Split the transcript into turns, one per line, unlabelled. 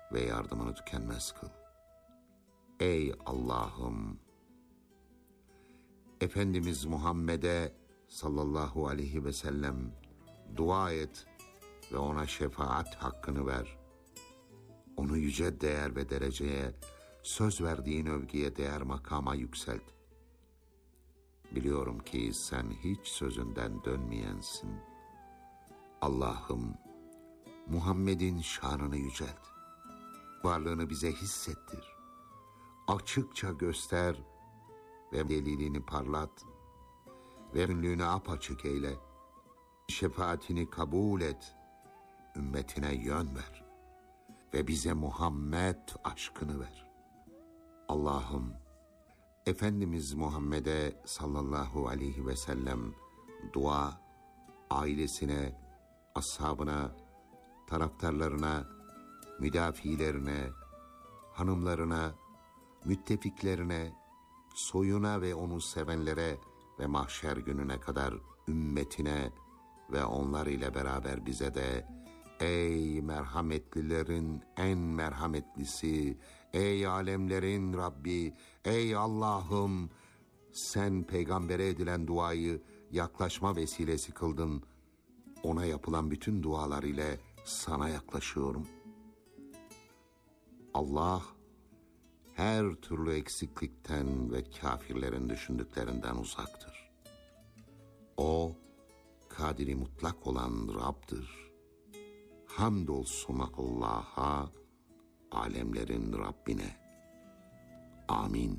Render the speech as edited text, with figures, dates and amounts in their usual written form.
ve yardımını tükenmez kıl. Ey Allah'ım! Efendimiz Muhammed'e sallallahu aleyhi ve sellem dua et ve ona şefaat hakkını ver. Onu yüce değer ve dereceye, söz verdiğin övgüye değer makama yükselt. Biliyorum ki sen hiç sözünden dönmeyensin. Allah'ım, Muhammed'in şanını yücelt. Varlığını bize hissettir. Açıkça göster ve delilini parlat ve ünlüğünü apaçık eyle. Şefaatini kabul et. Ümmetine yön ver ve bize Muhammed aşkını ver. Allah'ım, Efendimiz Muhammed'e sallallahu aleyhi ve sellem dua, ailesine, ashabına, taraftarlarına, müdafilerine, hanımlarına, müttefiklerine, soyuna ve onu sevenlere ve mahşer gününe kadar ümmetine ve onlar ile beraber bize de ey merhametlilerin en merhametlisi, ey alemlerin Rabbi, ey Allah'ım, sen peygambere edilen duayı yaklaşma vesilesi kıldın. Ona yapılan bütün dualar ile sana yaklaşıyorum. Allah, her türlü eksiklikten ve kafirlerin düşündüklerinden uzaktır. O, kadiri mutlak olan Rab'dır. Hamdolsun Allah'a, alemlerin Rabbine. Amin.